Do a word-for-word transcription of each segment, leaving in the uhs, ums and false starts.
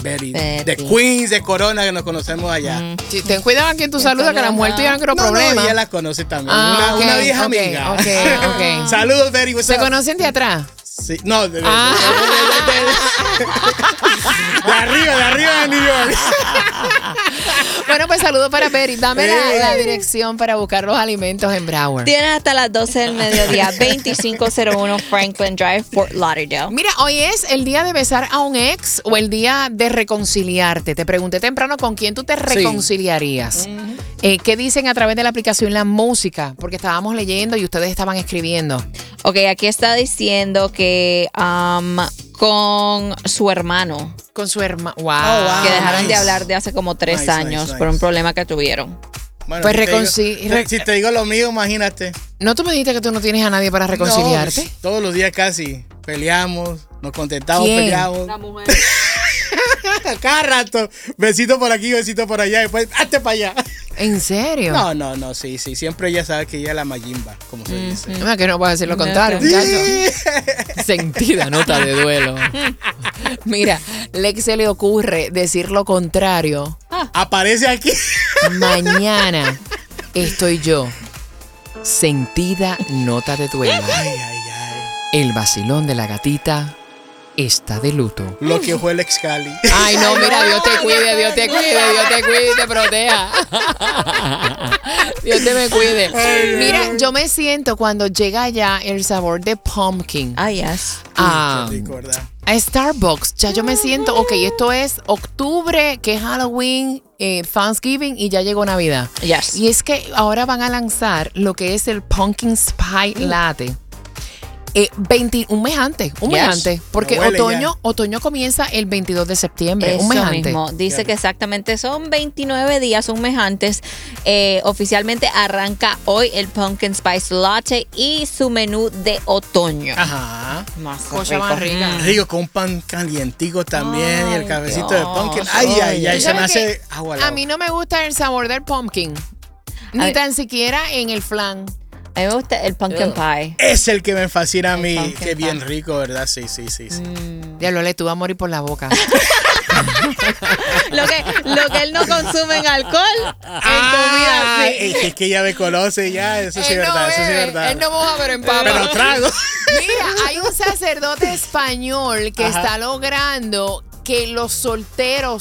Betty. Betty. De Queens, de Corona, que nos conocemos allá. Mm. Sí, ten cuidado a quien tú saludas, que la mujer tuya no creo No, problema. no, ella la conoce también. Ah, una, ok, una vieja ok, amiga. ok, ok. Saludos, Betty. what's ¿Se up? conocen de atrás? Sí, no, de, de- Ah. de- de- de- de arriba, de arriba de New York. Bueno, pues saludos para Betty. Dame la, la dirección para buscar los alimentos en Broward. Tienes hasta las doce del mediodía, veinticinco cero uno Franklin Drive, Fort Lauderdale. Mira, hoy es el día de besar a un ex o el día de reconciliarte. Te pregunté temprano con quién tú te reconciliarías. Eh, ¿Qué dicen a través de la aplicación La Música? Porque estábamos leyendo y ustedes estaban escribiendo. Ok, aquí está diciendo que um, con su hermano, Con su hermano. Wow. Oh, wow. que dejaron nice. de hablar de hace como tres Nice, años nice, por un nice. problema que tuvieron. Bueno, Pues si te reconci- digo- re- Si te digo lo mío, imagínate. ¿No tú me dijiste que tú no tienes a nadie para reconciliarte? No, todos los días casi peleamos, nos contentamos, ¿Quién? peleamos. mujer. Cada rato, besito por aquí, besito por allá, después, hazte para allá. ¿En serio? No, no, no, sí, sí, siempre ella sabe que ella es la mayimba, como se dice. No, es que no puedo decir lo No, contrario, sí. muchacho. Sentida nota de duelo. Mira, Lex se le ocurre decir lo contrario. Aparece aquí. Mañana estoy yo. Sentida nota de duelo. Ay, ay, ay. El vacilón de la gatita está de luto. Lo que fue el Excali. Ay, no, mira, Dios te cuide, Dios te cuide, Dios te cuide y te proteja. Dios te me cuide. Mira, yo me siento cuando llega ya el sabor de pumpkin. Ah, yes. Ah, Qué rico, ¿verdad? a Starbucks, ya yo me siento, ok, esto es octubre, que es Halloween, eh, Thanksgiving y ya llegó Navidad. Yes. Y es que ahora van a lanzar lo que es el Pumpkin Spice Latte. Eh, veinte, un mes antes, un mes Yes. antes, porque Me huele otoño, ya. otoño comienza el veintidós de septiembre, Eso un mes antes. mismo. Dice que exactamente son veintinueve días, un mes antes. Eh, oficialmente arranca hoy el Pumpkin Spice Latte y su menú de otoño. Ajá. Más Cosa más rica. Mm. Rico, con un pan calientico también y el Ay, cafecito de Dios. pumpkin. Ay, ay, ay, ¿Tú se me sabes hace qué? agua. la A mí no me gusta el sabor del pumpkin, ni Ay. tan siquiera en el flan. A mí me gusta el pumpkin Ugh. pie. Es el que me fascina a El mí. pumpkin Qué bien pie. rico, ¿verdad? Sí, sí, sí. sí. Diablo, le tú vas a morir por la boca. Lo que, lo que él no consume en alcohol, en comida Ah, sí. es que- es que ella me conoce ya. Eso sí es Él no verdad, eso sí es bebe, verdad. Él no moja, pero empapa. Pero trago. Mira, hay un sacerdote español que Ajá. está logrando que los solteros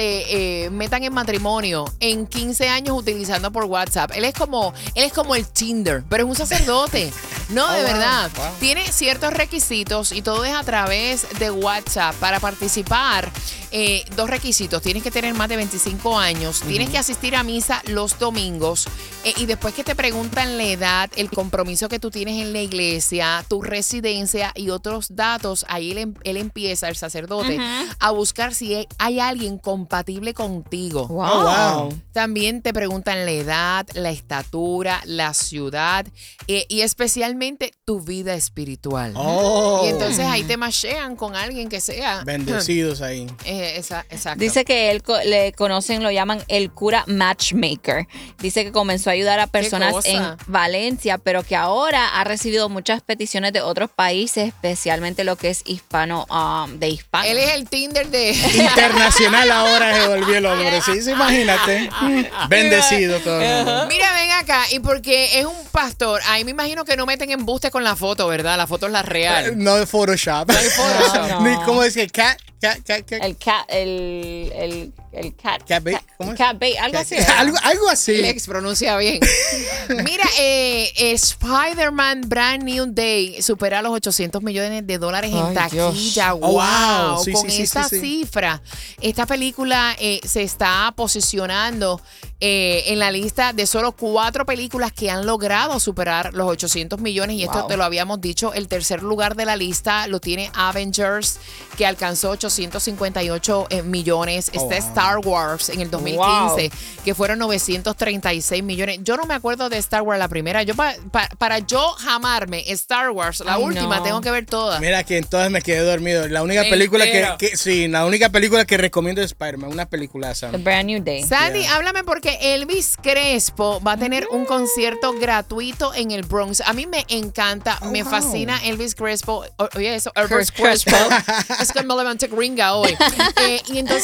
se eh, metan en matrimonio en quince años utilizando por WhatsApp. Él es como, él es como el Tinder, pero es un sacerdote. No, Oh, de wow, verdad. wow. Tiene ciertos requisitos y todo es a través de WhatsApp. Para participar, eh, dos requisitos. Tienes que tener más de veinticinco años, tienes que asistir a misa los domingos eh, y después que te preguntan la edad, el compromiso que tú tienes en la iglesia, tu residencia y otros datos, ahí él, em- él empieza, el sacerdote, a buscar si hay- hay alguien compatible contigo. Wow. Oh, wow. También te preguntan la edad, la estatura, la ciudad eh, y especialmente tu vida espiritual. Oh. Y entonces ahí te machean con alguien que sea. Bendecidos ahí. Eh, esa- exacto. Dice que él co- le conocen, lo llaman el cura matchmaker. Dice que comenzó a ayudar a personas cosa? en Valencia, pero que ahora ha recibido muchas peticiones de otros países, especialmente lo que es hispano, um, de hispano. Él es el Tinder de... Internacional ahora se volvió el hombre. Sí, sí, imagínate. Bendecido todo el mundo. Mira, ven acá, y porque es un pastor, ahí me imagino que no meten embuste con la foto, ¿verdad? La foto es la real. No de Photoshop. No hay Photoshop. No, no. Ni cómo decir cat, cat, cat, cat. El cat, el, el, el cat. Cat bait, ¿cómo es? Cat bait, algo así. algo, algo así. Lex pronuncia bien. Mira, eh, eh, Spider-Man Brand New Day supera los ochocientos millones de dólares en Ay, taquilla. Dios. Oh, Wow. wow. Sí, Con sí, sí, esta sí, sí. cifra, esta película eh, se está posicionando eh, en la lista de solo cuatro películas que han logrado superar los ochocientos millones. Y esto Wow. te lo habíamos dicho. El tercer lugar de la lista lo tiene Avengers, que alcanzó ochocientos cincuenta y ocho eh, millones. Oh, Está wow. Star Wars en el dos mil quince, que fueron novecientos treinta y seis millones. Yo no me acuerdo de Star Wars la primera. Yo pa- pa- para yo jamarme Star Wars, la Ay, última, no. tengo que ver todas. Mira que entonces me quedé dormido. La única Me película que, entero. que- sí, la única película que recomiendo es Spider-Man, una película The Brand New Day. Sandy, Yeah. háblame porque Elvis Crespo va a tener un concierto gratuito en el Bronx. A mí me encanta, Oh, me wow. fascina Elvis Crespo. O- Oye, eso, Elvis Crespo. Crespo. Es que me levanté gringa hoy. Eh, y entonces